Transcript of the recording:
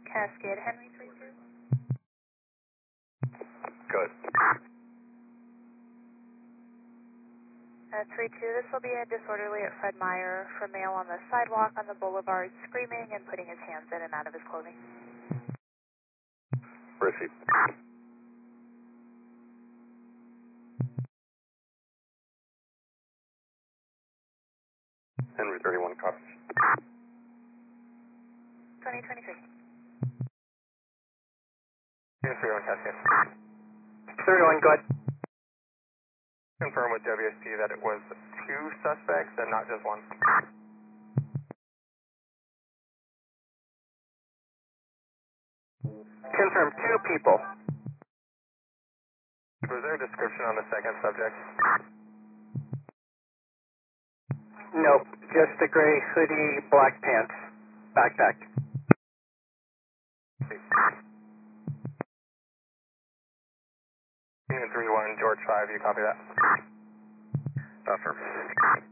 Cascade, Henry 32. Good. 32, this will be a disorderly at Fred Meyer for male on the sidewalk on the boulevard screaming and putting his hands in and out of his clothing. Receive. Henry 31 copies. 2023. Henry 31 Cascade. 31, good. Confirm with WSP that it was 2 suspects and not just one. Confirm 2 people. Was there a description on the second subject? Nope, just a gray hoodie, black pants, backpack. Union 3-1, George 5, you copy that? Affirm.